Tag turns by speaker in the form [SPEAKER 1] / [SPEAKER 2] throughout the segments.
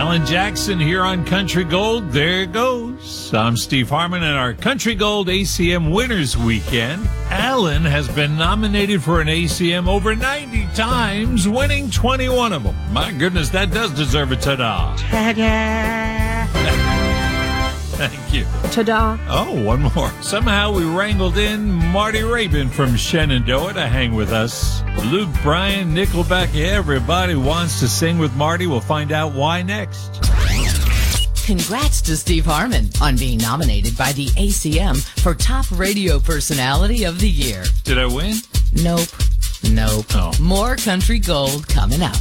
[SPEAKER 1] Alan Jackson here on Country Gold. There it goes. I'm Steve Harmon, and our Country Gold ACM Winners Weekend. Alan has been nominated for an ACM over 90 times, winning 21 of them. My goodness, that does deserve a ta-da. Ta-da! Thank you.
[SPEAKER 2] Ta-da.
[SPEAKER 1] Oh, one more. Somehow we wrangled in Marty Rabin from Shenandoah to hang with us. Luke Bryan, Nickelback, everybody wants to sing with Marty. We'll find out why next.
[SPEAKER 3] Congrats to Steve Harmon on being nominated by the ACM for Top Radio Personality of the Year.
[SPEAKER 1] Did I win?
[SPEAKER 3] Nope.
[SPEAKER 1] Oh.
[SPEAKER 3] More Country Gold coming up.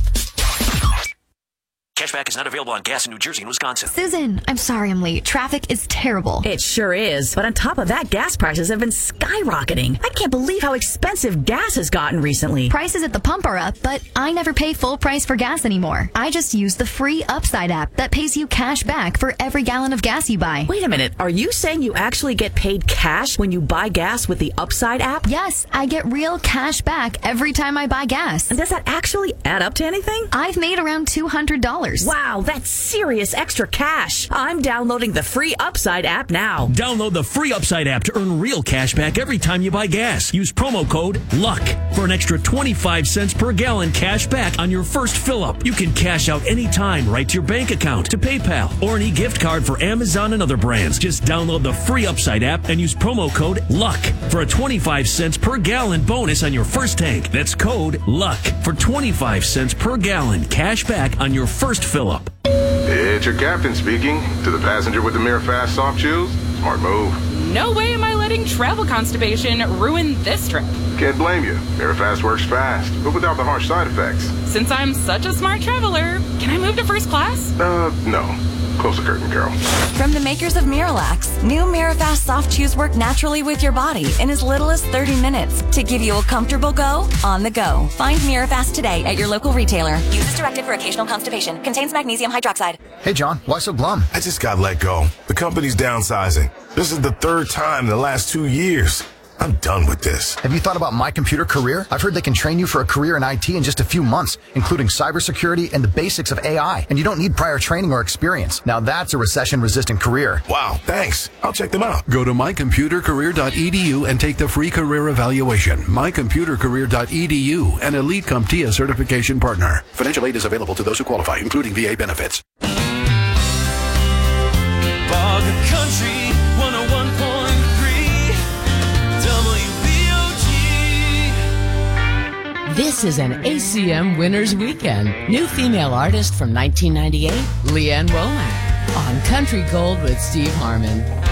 [SPEAKER 4] Cashback is not available on gas in New Jersey and Wisconsin.
[SPEAKER 5] Susan, I'm sorry I'm late. Traffic is terrible.
[SPEAKER 2] It sure is. But on top of that, gas prices have been skyrocketing. I can't believe how expensive gas has gotten recently.
[SPEAKER 5] Prices at the pump are up, but I never pay full price for gas anymore. I just use the free Upside app that pays you cash back for every gallon of gas you buy.
[SPEAKER 2] Wait a minute. Are you saying you actually get paid cash when you buy gas with the Upside app?
[SPEAKER 5] Yes, I get real cash back every time I buy gas.
[SPEAKER 2] And does that actually add up to anything?
[SPEAKER 5] I've made around $200.
[SPEAKER 2] Wow, that's serious extra cash. I'm downloading the free Upside app now.
[SPEAKER 6] Download the free Upside app to earn real cash back every time you buy gas. Use promo code LUCK for an extra 25 cents per gallon cash back on your first fill-up. You can cash out anytime right to your bank account, to PayPal, or an e-gift card for Amazon and other brands. Just download the free Upside app and use promo code LUCK for a 25 cents per gallon bonus on your first tank. That's code LUCK for 25 cents per gallon cash back on your first fill-up.
[SPEAKER 7] It's your captain speaking. To the passenger with the MiraFast soft chews, smart move.
[SPEAKER 8] No way am I letting travel constipation ruin this trip.
[SPEAKER 7] Can't blame you. MiraFast works fast, but without the harsh side effects.
[SPEAKER 8] Since I'm such a smart traveler, can I move to first class?
[SPEAKER 7] No. Close the curtain, Carol.
[SPEAKER 9] From the makers of Miralax, new MiraFast soft chews work naturally with your body in as little as 30 minutes to give you a comfortable go on the go. Find MiraFast today at your local retailer. Use as directed for occasional constipation. Contains magnesium hydroxide.
[SPEAKER 10] Hey, John, why so glum?
[SPEAKER 11] I just got let go. The company's downsizing. This is the third time in the last 2 years. I'm done with this.
[SPEAKER 10] Have you thought about My Computer Career? I've heard they can train you for a career in IT in just a few months, including cybersecurity and the basics of AI. And you don't need prior training or experience. Now that's a recession-resistant career.
[SPEAKER 11] Wow, thanks. I'll check them out.
[SPEAKER 12] Go to mycomputercareer.edu and take the free career evaluation. mycomputercareer.edu, an Elite CompTIA certification partner. Financial aid is available to those who qualify, including VA benefits.
[SPEAKER 13] Bog Country 101.3 WBOG.
[SPEAKER 3] This is an ACM Winners Weekend. New female artist from 1998, Leanne Womack, on Country Gold with Steve Harmon.